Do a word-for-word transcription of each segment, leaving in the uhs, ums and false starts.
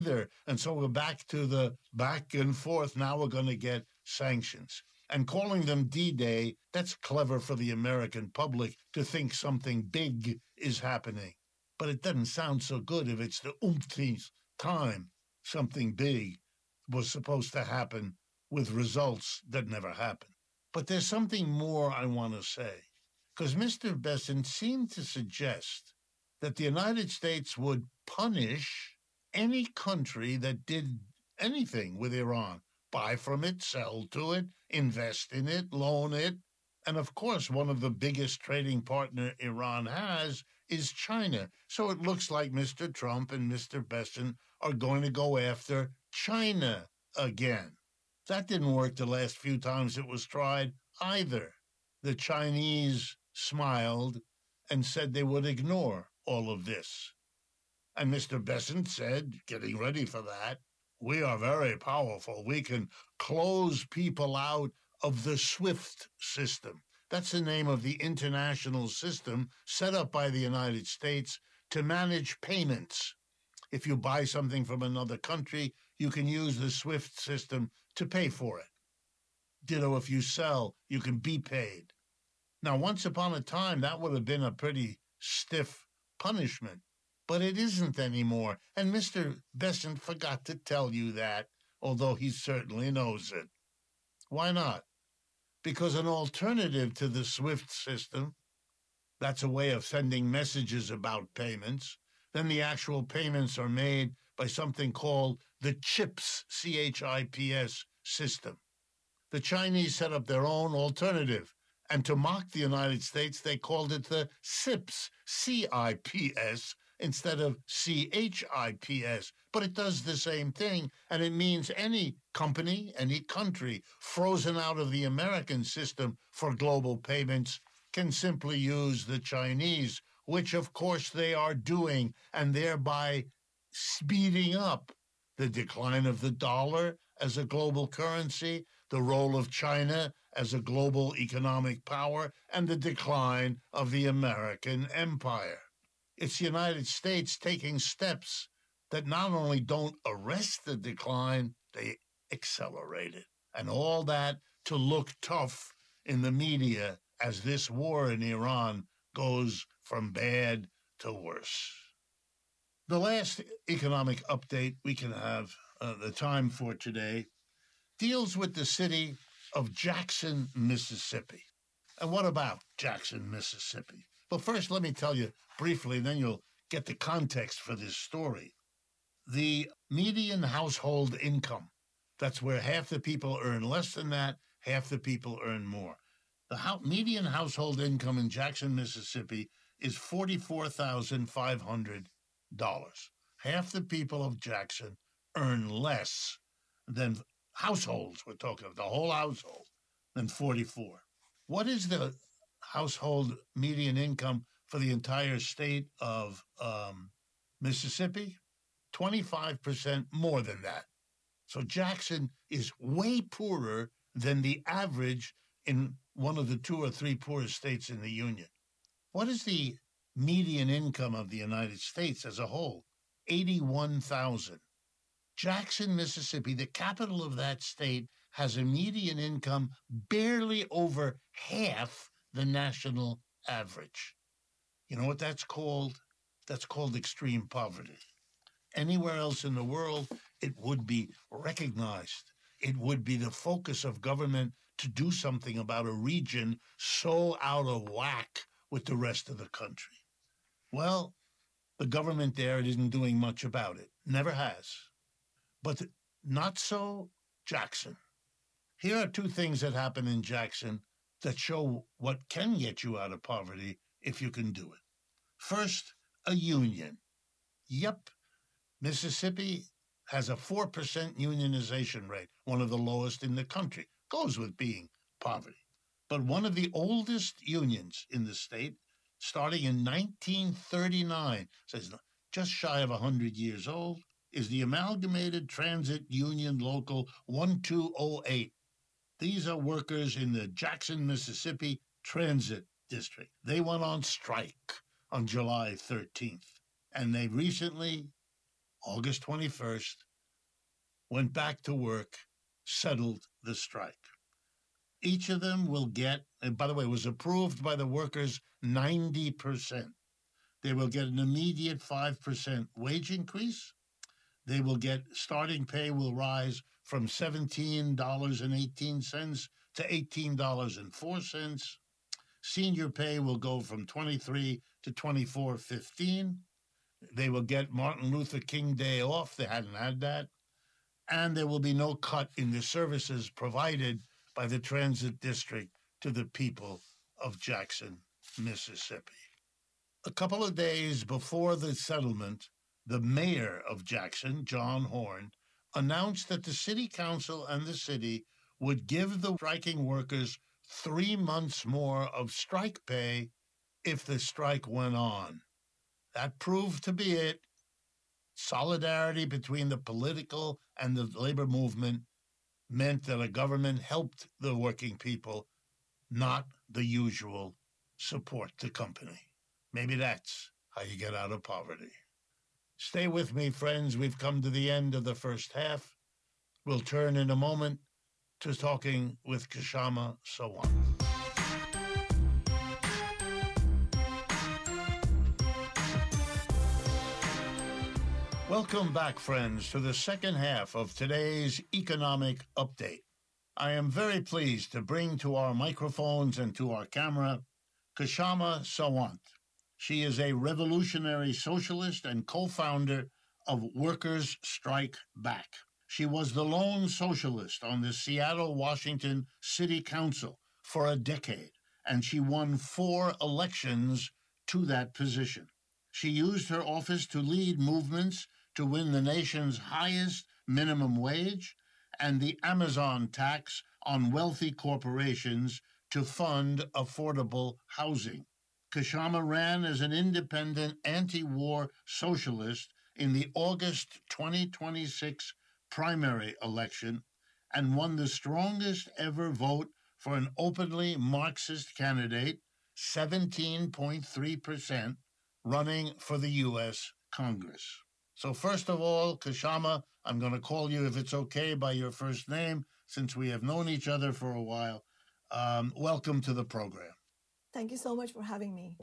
either. And so we're back to the back and forth. Now we're going to get sanctions. And calling them D-Day, that's clever for the American public to think something big is happening. But it doesn't sound so good if it's the umpteenth time something big was supposed to happen with results that never happened. But there's something more I want to say, because Mister Bessent seemed to suggest that the United States would punish any country that did anything with Iran, buy from it, sell to it, invest in it, loan it. And of course, one of the biggest trading partner Iran has is China. So it looks like Mister Trump and Mister Bessent are going to go after China again. That didn't work the last few times it was tried either. The Chinese smiled and said they would ignore all of this. And Mister Bessent said, getting ready for that, we are very powerful. We can close people out of the SWIFT system. That's the name of the international system set up by the United States to manage payments. If you buy something from another country, you can use the SWIFT system to pay for it. Ditto, if you sell, you can be paid. Now, once upon a time, that would have been a pretty stiff punishment, but it isn't anymore. And Mister Bessent forgot to tell you that, although he certainly knows it. Why not? Because an alternative to the SWIFT system, that's a way of sending messages about payments, then the actual payments are made by something called the CHIPS, C H I P S system. The Chinese set up their own alternative, and to mock the United States, they called it the CIPS, C I P S, instead of C H I P S. But it does the same thing, and it means any company, any country frozen out of the American system for global payments can simply use the Chinese, which of course they are doing, and thereby speeding up the decline of the dollar as a global currency, the role of China as a global economic power, and the decline of the American empire. It's the United States taking steps that not only don't arrest the decline, they accelerate it. And all that to look tough in the media as this war in Iran goes from bad to worse. The last economic update we can have uh, the time for today deals with the city of Jackson, Mississippi. And what about Jackson, Mississippi? But first, let me tell you briefly, then you'll get the context for this story. The median household income, that's where half the people earn less than that, half the people earn more. The ho- median household income in Jackson, Mississippi is forty-four thousand five hundred dollars. Half the people of Jackson earn less than households, we're talking of the whole household, than forty-four. What is the household median income for the entire state of um, Mississippi? twenty-five percent more than that. So Jackson is way poorer than the average in one of the two or three poorest states in the Union. What is the median income of the United States as a whole? eighty-one thousand dollars. Jackson, Mississippi, the capital of that state, has a median income barely over half the national average. You know what that's called? That's called extreme poverty. Anywhere else in the world, it would be recognized. It would be the focus of government to do something about a region so out of whack with the rest of the country. Well, the government there isn't doing much about it. Never has. But not so Jackson. Here are two things that happen in Jackson that show what can get you out of poverty if you can do it. First, a union. Yep, Mississippi has a four percent unionization rate, one of the lowest in the country. Goes with being poverty. But one of the oldest unions in the state, starting in nineteen thirty-nine, says just shy of one hundred years old, is the Amalgamated Transit Union Local one two oh eight. These are workers in the Jackson, Mississippi Transit District. They went on strike on July thirteenth, and they recently August twenty-first, went back to work, settled the strike. Each of them will get, and by the way, it was approved by the workers ninety percent. They will get an immediate five percent wage increase. They will get, starting pay will rise from seventeen dollars and eighteen cents to eighteen dollars and four cents. Senior pay will go from twenty-three dollars to twenty-four dollars and fifteen cents. They will get Martin Luther King Day off. They hadn't had that. And there will be no cut in the services provided by the transit district to the people of Jackson, Mississippi. A couple of days before the settlement, the mayor of Jackson, John Horn, announced that the city council and the city would give the striking workers three months more of strike pay if the strike went on. That proved to be it. Solidarity between the political and the labor movement meant that a government helped the working people, not the usual support the company. Maybe that's how you get out of poverty. Stay with me, friends. We've come to the end of the first half. We'll turn in a moment to talking with Kshama Sawant. Welcome back, friends, to the second half of today's Economic Update. I am very pleased to bring to our microphones and to our camera Kshama Sawant. She is a revolutionary socialist and co-founder of Workers Strike Back. She was the lone socialist on the Seattle, Washington City Council for a decade, and she won four elections to that position. She used her office to lead movements to win the nation's highest minimum wage and the Amazon tax on wealthy corporations to fund affordable housing. Kshama ran as an independent anti-war socialist in the August twenty twenty-six primary election and won the strongest ever vote for an openly Marxist candidate, seventeen point three percent, running for the U S Congress. So first of all, Kshama, I'm going to call you, if it's okay, by your first name, since we have known each other for a while. Um, welcome to the program. Thank you so much for having me.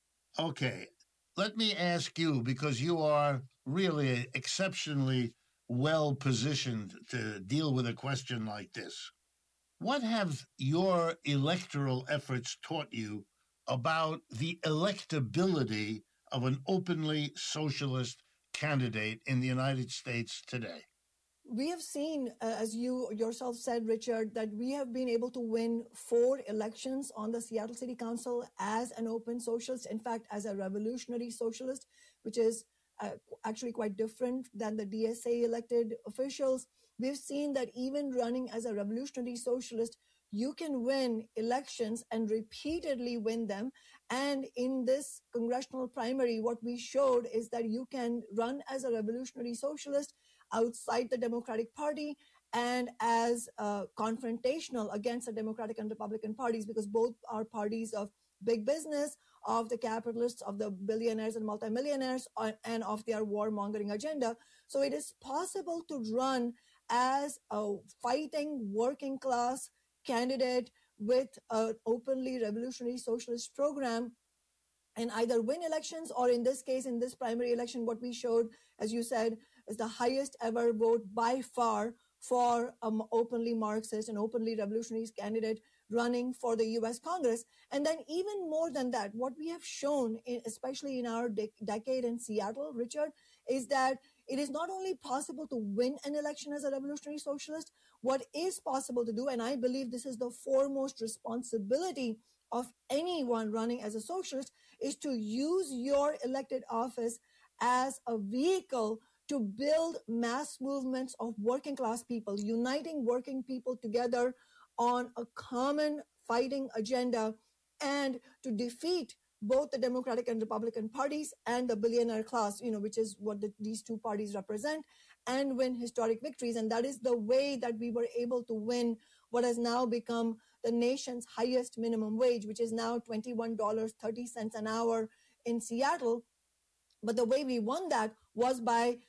Okay, let me ask you, because you are really exceptionally well positioned to deal with a question like this. What have your electoral efforts taught you about the electability of an openly socialist candidate in the United States today? We have seen, uh, as you yourself said, Richard, that we have been able to win four elections on the Seattle City Council as an open socialist, in fact, as a revolutionary socialist, which is uh, actually quite different than the D S A elected officials. We've seen that even running as a revolutionary socialist, you can win elections and repeatedly win them. And in this congressional primary, what we showed is that you can run as a revolutionary socialist outside the Democratic Party and as uh, confrontational against the Democratic and Republican parties, because both are parties of big business, of the capitalists, of the billionaires and multimillionaires, uh, and of their warmongering agenda. So it is possible to run as a fighting working class candidate with an openly revolutionary socialist program and either win elections, or in this case, in this primary election, what we showed, as you said, is the highest ever vote by far for an openly Marxist and openly revolutionary candidate running for the U S Congress. And then even more than that, what we have shown, in, especially in our de- decade in Seattle, Richard, is that it is not only possible to win an election as a revolutionary socialist, what is possible to do, and I believe this is the foremost responsibility of anyone running as a socialist, is to use your elected office as a vehicle to build mass movements of working class people, uniting working people together on a common fighting agenda, and to defeat both the Democratic and Republican parties and the billionaire class, you know, which is what the, these two parties represent, and win historic victories. And that is the way that we were able to win what has now become the nation's highest minimum wage, which is now twenty-one dollars and thirty cents an hour in Seattle. But the way we won that was by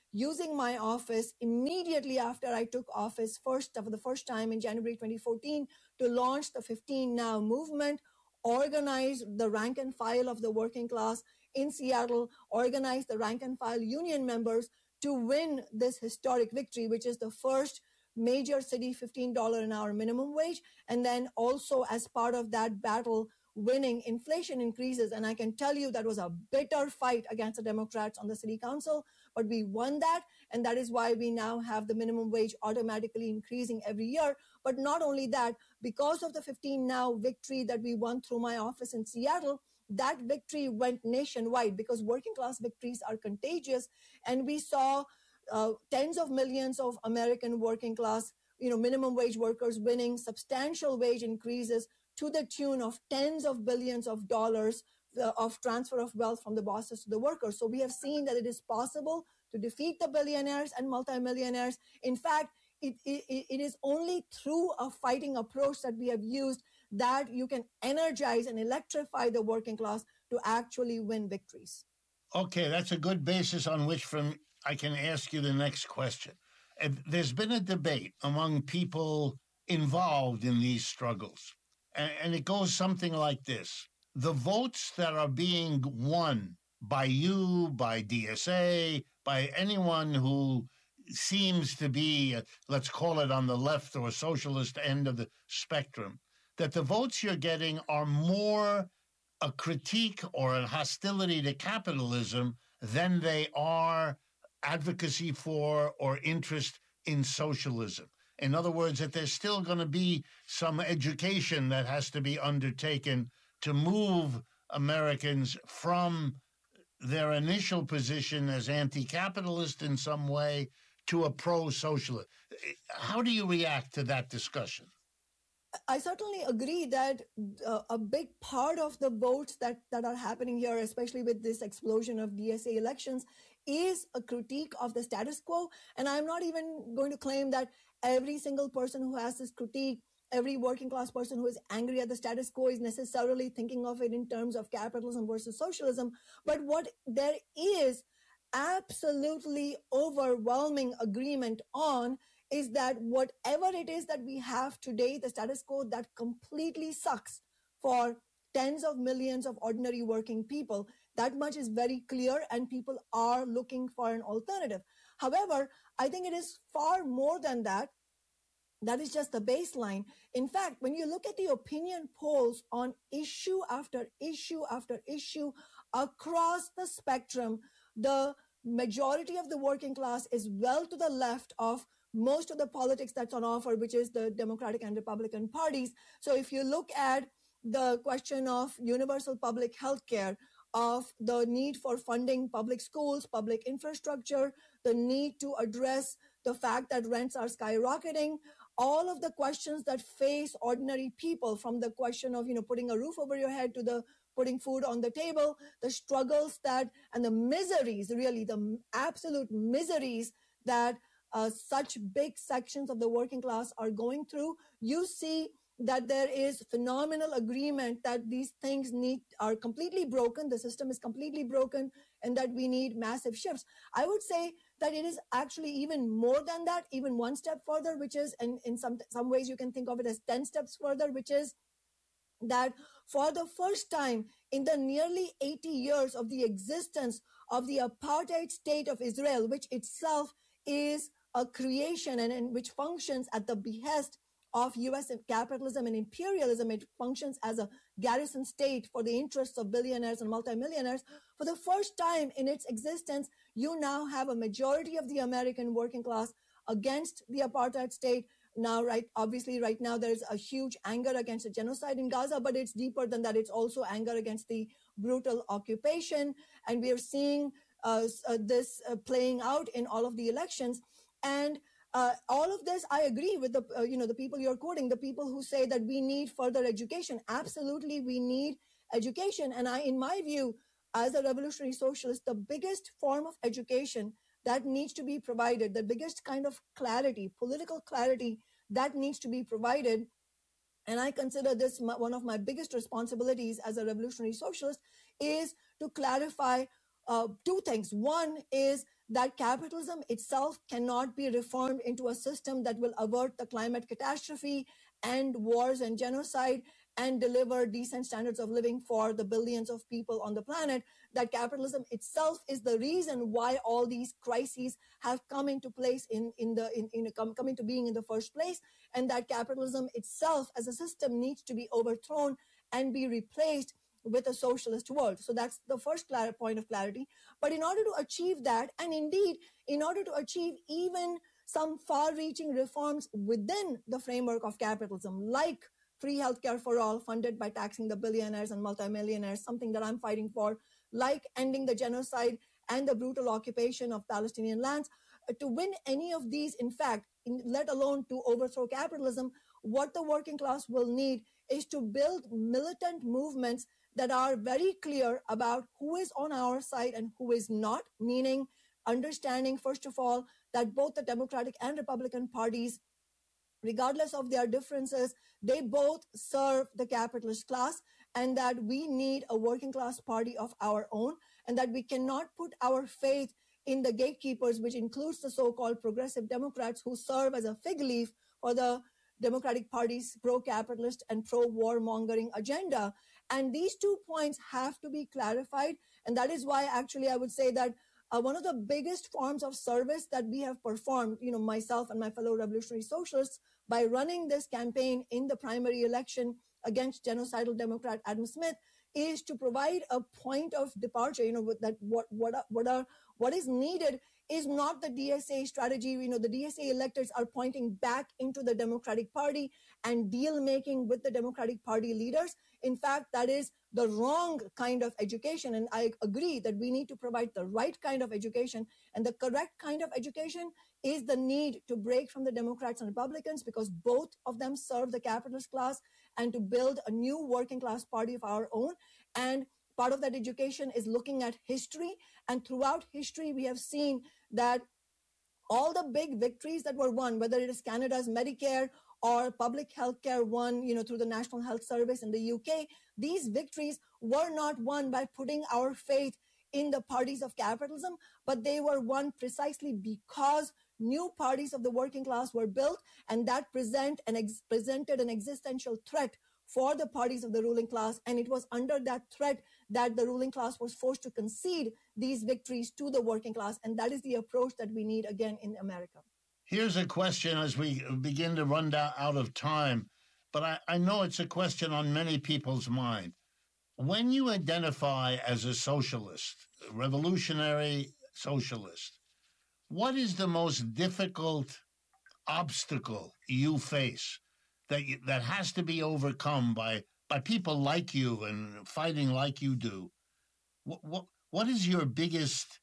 using my office immediately after I took office first for the first time in January twenty fourteen to launch the fifteen Now movement, organize the rank and file of the working class in Seattle, organize the rank and file union members to win this historic victory, which is the first major city fifteen dollars an hour minimum wage. And then also as part of that battle, winning inflation increases. And I can tell you that was a bitter fight against the Democrats on the city council, but we won that. And that is why we now have the minimum wage automatically increasing every year. But not only that, because of the fifteen Now victory that we won through my office in Seattle, that victory went nationwide because working class victories are contagious. And we saw uh, tens of millions of American working class, you know, minimum wage workers winning substantial wage increases to the tune of tens of billions of dollars uh, of transfer of wealth from the bosses to the workers. So we have seen that it is possible to defeat the billionaires and multimillionaires. In fact, it, it, it is only through a fighting approach that we have used that you can energize and electrify the working class to actually win victories. Okay, that's a good basis on which from I can ask you the next question. Uh, There's been a debate among people involved in these struggles, and, and it goes something like this. The votes that are being won by you, by D S A, by anyone who seems to be, uh, let's call it on the left or socialist end of the spectrum, that the votes you're getting are more a critique or a hostility to capitalism than they are advocacy for or interest in socialism. In other words, that there's still going to be some education that has to be undertaken to move Americans from their initial position as anti-capitalist in some way to a pro-socialist. How do you react to that discussion? I certainly agree that uh, a big part of the votes that, that are happening here, especially with this explosion of D S A elections, is a critique of the status quo. And I'm not even going to claim that every single person who has this critique, every working class person who is angry at the status quo is necessarily thinking of it in terms of capitalism versus socialism. But what there is absolutely overwhelming agreement on is that whatever it is that we have today, the status quo, that completely sucks for tens of millions of ordinary working people. That much is very clear, and people are looking for an alternative. However, I think it is far more than that. That is just the baseline. In fact, when you look at the opinion polls on issue after issue after issue across the spectrum, the majority of the working class is well to the left of most of the politics that's on offer, which is the Democratic and Republican parties. So if you look at the question of universal public health care, of the need for funding public schools, public infrastructure, the need to address the fact that rents are skyrocketing, all of the questions that face ordinary people, from the question of, you know, putting a roof over your head to the putting food on the table, the struggles that, and the miseries, really the absolute miseries that uh, such big sections of the working class are going through, you see that there is phenomenal agreement that these things need are completely broken, the system is completely broken, and that we need massive shifts. I would say that it is actually even more than that, even one step further, which is, and in some some ways you can think of it as ten steps further, which is that for the first time in the nearly eighty years of the existence of the apartheid state of Israel, which itself is a creation and, and which functions at the behest of U S capitalism and imperialism, it functions as a garrison state for the interests of billionaires and multimillionaires. For the first time in its existence, you now have a majority of the American working class against the apartheid state. Now, right, obviously, right now, there's a huge anger against the genocide in Gaza, but it's deeper than that. It's also anger against the brutal occupation. And we are seeing uh, uh, this uh, playing out in all of the elections. And uh, all of this, I agree with the, uh, you know, the people you're quoting, the people who say that we need further education. Absolutely, we need education. And I, in my view, as a revolutionary socialist, the biggest form of education that needs to be provided, the biggest kind of clarity, political clarity that needs to be provided. And I consider this my, one of my biggest responsibilities as a revolutionary socialist, is to clarify uh, two things. One is that capitalism itself cannot be reformed into a system that will avert the climate catastrophe, end wars and genocide, and deliver decent standards of living for the billions of people on the planet. That capitalism itself is the reason why all these crises have come into place in, in the in, in come, come into being in the first place, and that capitalism itself as a system needs to be overthrown and be replaced with a socialist world. So that's the first clar- point of clarity. But in order to achieve that, and indeed in order to achieve even some far-reaching reforms within the framework of capitalism, like free healthcare for all, funded by taxing the billionaires and multimillionaires, something that I'm fighting for, like ending the genocide and the brutal occupation of Palestinian lands. Uh, to win any of these, in fact, in, let alone to overthrow capitalism, what the working class will need is to build militant movements that are very clear about who is on our side and who is not, meaning understanding, first of all, that both the Democratic and Republican parties, regardless of their differences, they both serve the capitalist class, and that we need a working class party of our own, and that we cannot put our faith in the gatekeepers, which includes the so-called progressive Democrats who serve as a fig leaf for the Democratic Party's pro-capitalist and pro-warmongering agenda. And these two points have to be clarified. And that is why actually I would say that uh, one of the biggest forms of service that we have performed, you know, myself and my fellow revolutionary socialists, by running this campaign in the primary election against genocidal Democrat Adam Smith, is to provide a point of departure, you know, that what, what, are, what, are, what is needed is not the D S A strategy. You know, the D S A electors are pointing back into the Democratic Party and deal making with the Democratic Party leaders. In fact, that is the wrong kind of education. And I agree that we need to provide the right kind of education. And the correct kind of education is the need to break from the Democrats and Republicans, because both of them serve the capitalist class, and to build a new working class party of our own. And part of that education is looking at history. And throughout history, we have seen that all the big victories that were won, whether it is Canada's Medicare or public health care won, you know, through the National Health Service in the U K, these victories were not won by putting our faith in the parties of capitalism, but they were won precisely because new parties of the working class were built, and that present and ex- presented an existential threat for the parties of the ruling class. And it was under that threat that the ruling class was forced to concede these victories to the working class. And that is the approach that we need again in America. Here's a question as we begin to run down out of time, but I, I know it's a question on many people's mind. When you identify as a socialist, a revolutionary socialist, what is the most difficult obstacle you face that you, that has to be overcome by by people like you and fighting like you do? What what what is your biggest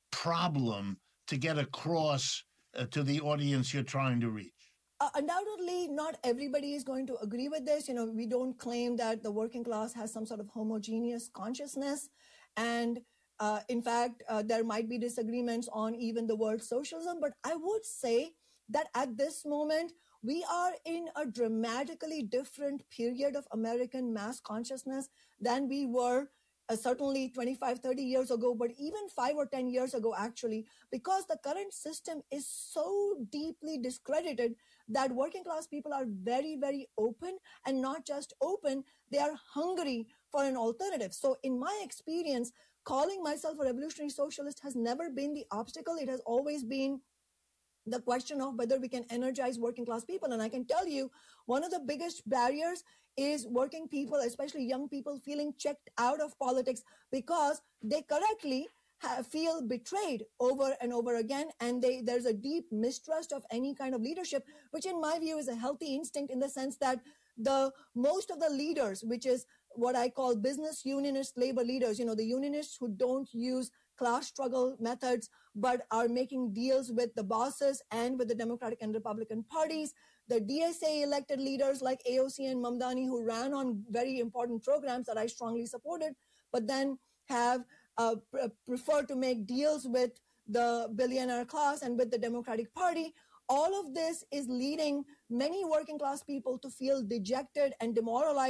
problem to get across uh, to the audience you're trying to reach? Uh, undoubtedly, not everybody is going to agree with this. You know, we don't claim that the working class has some sort of homogeneous consciousness. And uh, in fact, uh, there might be disagreements on even the word socialism. But I would say that at this moment, we are in a dramatically different period of American mass consciousness than we were uh, certainly twenty-five, thirty years ago, but even five or ten years ago, actually, because the current system is so deeply discredited that working class people are very, very open, and not just open, they are hungry for an alternative. So in my experience, calling myself a revolutionary socialist has never been the obstacle. It has always been the question of whether we can energize working class people. And I can tell you, one of the biggest barriers is working people, especially young people, feeling checked out of politics because they correctly have, feel betrayed over and over again. And they, there's a deep mistrust of any kind of leadership, which in my view is a healthy instinct, in the sense that the most of the leaders, which is what I call business unionist labor leaders, you know, the unionists who don't use class struggle methods, but are making deals with the bosses and with the Democratic and Republican parties. The D S A elected leaders like A O C and Mamdani, who ran on very important programs that I strongly supported, but then have uh, pr- preferred to make deals with the billionaire class and with the Democratic Party. All of this is leading many working class people to feel dejected and demoralized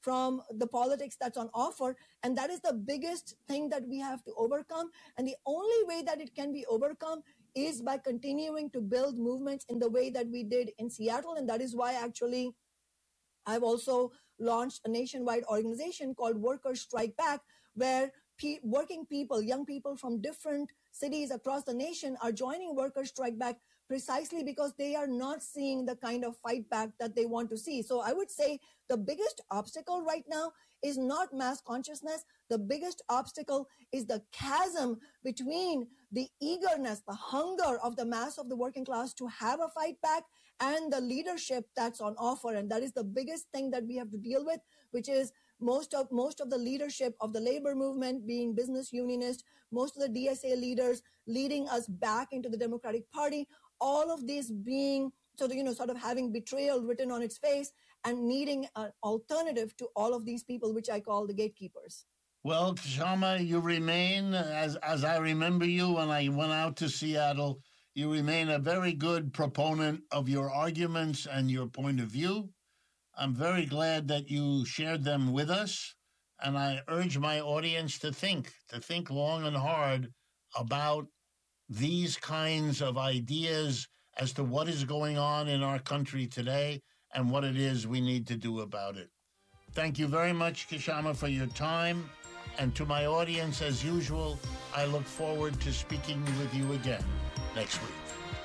from the politics that's on offer. And that is the biggest thing that we have to overcome. And the only way that it can be overcome is by continuing to build movements in the way that we did in Seattle. And that is why actually I've also launched a nationwide organization called Workers Strike Back, where pe- working people, young people from different cities across the nation are joining Workers Strike Back precisely because they are not seeing the kind of fight back that they want to see. So I would say the biggest obstacle right now is not mass consciousness. The biggest obstacle is the chasm between the eagerness, the hunger of the mass of the working class to have a fight back and the leadership that's on offer. And that is the biggest thing that we have to deal with, which is most of most of the leadership of the labor movement being business unionist, most of the D S A leaders leading us back into the Democratic Party, all of this being sort of, you know, sort of having betrayal written on its face and needing an alternative to all of these people, which I call the gatekeepers. Well, Kshama, you remain, as as I remember you when I went out to Seattle, you remain a very good proponent of your arguments and your point of view. I'm very glad that you shared them with us, and I urge my audience to think, to think long and hard about these kinds of ideas as to what is going on in our country today and what it is we need to do about it. Thank you very much, Kshama, for your time. And to my audience, as usual, I look forward to speaking with you again next week.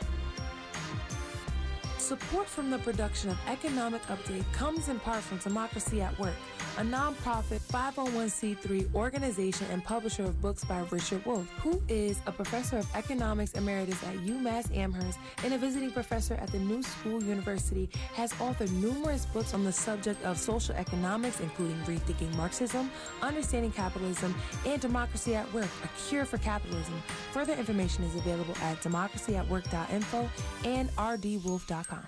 Support from the production of Economic Update comes in part from Democracy at Work, a nonprofit five oh one c three organization and publisher of books by Richard Wolff, who is a professor of economics emeritus at UMass Amherst and a visiting professor at the New School University, has authored numerous books on the subject of social economics, including Rethinking Marxism, Understanding Capitalism, and Democracy at Work, A Cure for Capitalism. Further information is available at democracy at work dot info and r d wolf dot com.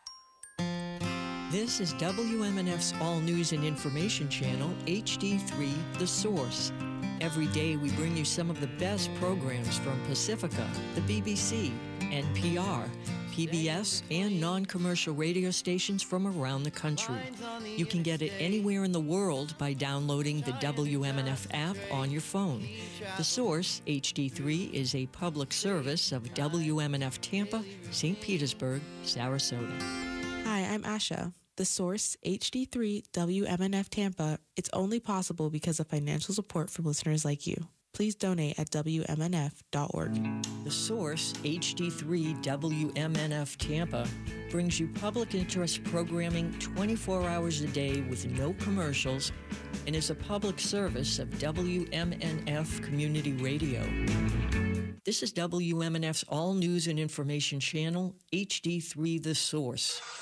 This is W M N F's All News and Information Channel, H D three, The Source. Every day we bring you some of the best programs from Pacifica, the B B C, N P R, P B S, and non-commercial radio stations from around the country. You can get it anywhere in the world by downloading the W M N F app on your phone. The Source, H D three, is a public service of W M N F Tampa, Saint Petersburg, Sarasota. Hi, I'm Asha. The Source, H D three, W M N F Tampa, it's only possible because of financial support from listeners like you. Please donate at W M N F dot org. The Source, H D three, W M N F Tampa, brings you public interest programming twenty-four hours a day with no commercials and is a public service of W M N F Community Radio. This is W M N F's All News and Information Channel, H D three, The Source.